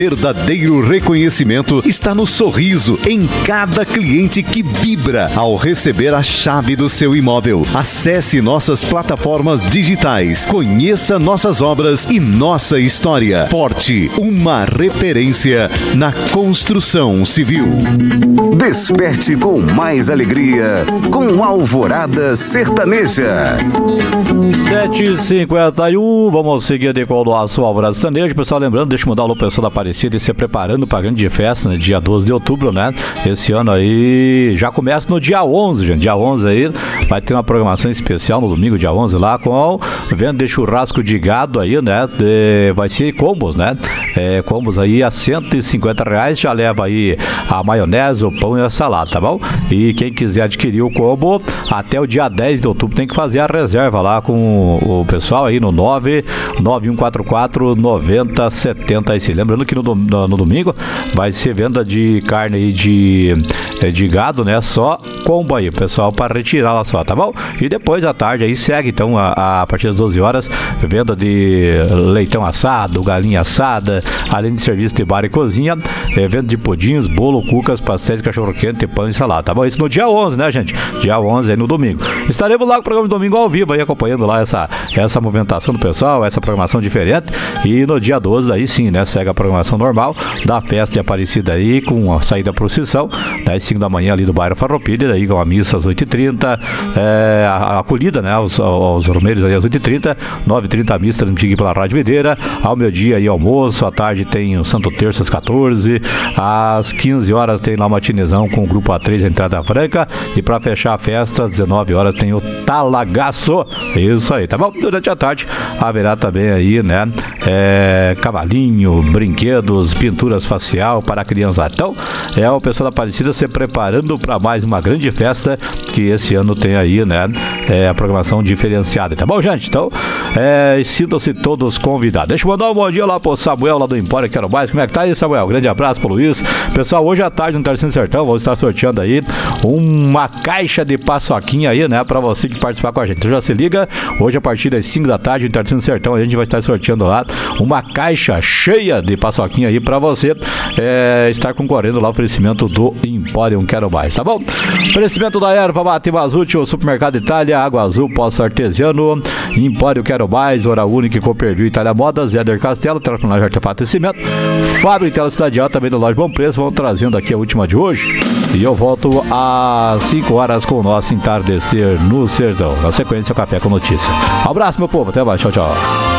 Verdadeiro reconhecimento está no sorriso em cada cliente que vibra ao receber a chave do seu imóvel. Acesse nossas plataformas digitais, conheça nossas obras e nossa história. Forte, uma referência na construção civil. Desperte com mais alegria com Alvorada Sertaneja. 7h51, vamos seguir de com o nosso Alvorada Sertaneja. Pessoal, lembrando, deixa eu mandar o pessoal da Aparecida e se preparando para a grande festa, né, dia 12 de outubro, né? Esse ano aí já começa no dia 11, gente. Dia 11 aí vai ter uma programação especial no domingo, dia 11, lá com venda de churrasco de gado aí, né? Vai ser combos, né? Combos aí a R$150, já leva aí a maionese, o pão e a salada, tá bom? E quem quiser adquirir o combo, até o dia 10 de outubro tem que fazer a reserva lá com o pessoal aí no 99144-9076. Lembrando que no domingo vai ser venda de carne aí de gado, né? Só combo aí, pessoal, para retirar lá só, tá bom? E depois à tarde aí segue, então, a partir das 12 horas, venda de leitão assado, galinha assada, além de serviço de bar e cozinha, venda de pudinhos, bolo, cucas, pastéis, cachorro-quente, pão e salada, tá bom? Isso no dia 11, né, gente? Dia 11 aí no domingo. Estaremos lá com o programa de domingo ao vivo aí, acompanhando lá essa movimentação do pessoal, essa programação diferente. E no dia 12 aí sim, né, segue a programação normal da festa de Aparecida aí, com a saída da procissão, das 5 da manhã ali do bairro Farroupilha, aí com a missa às 8h30, a acolhida, né, aos romeiros aí às 8h30, 9h30 a missa transmitida pela Rádio Videira, ao meio-dia aí almoço, à tarde tem o Santo Terço às 14h, às 15 horas tem lá uma matinezão com o grupo A3, a entrada franca, e para fechar a festa, às 19 horas tem o Talagaço, isso aí, tá bom? Durante a tarde haverá também aí, né, cavalinho, brinquedos, pinturas facial para a criança. Então, o pessoal da Aparecida se preparando para mais uma grande festa que esse ano tem aí, né, a programação diferenciada, tá bom, gente? Então, sintam-se todos convidados. Deixa eu mandar um bom dia lá pro Samuel, lá do Empório Quero Mais. Como é que tá aí, Samuel? Grande abraço pro Luiz. Pessoal, hoje à tarde no Tarcísio Sertão, vamos estar sorteando aí uma caixa de paçoquinha aí, né, pra você que participar com a gente. Então já se liga, hoje a partir das 5 da tarde no Tarcísio Sertão, a gente vai estar sorteando lá uma caixa cheia de paçoquinha aí pra você estar concorrendo lá ao oferecimento do Empório Quero Mais, tá bom? Oferecimento da Erva Mate Vazútil, Supermercado Itália, Água Azul, Poço Artesiano, Empório Quero Mais, Hora Única, Cooperview, Itália Modas, Éder Castelo, Tracionagem Artefato e Cimento, Fábrica Tela Cidade Alta, também do Loja Bom Preço. Vamos trazendo aqui a última de hoje e eu volto às 5 horas com o nosso Entardecer no Sertão. Na sequência, o Café com Notícia. Abraço, meu povo, até mais, tchau, tchau.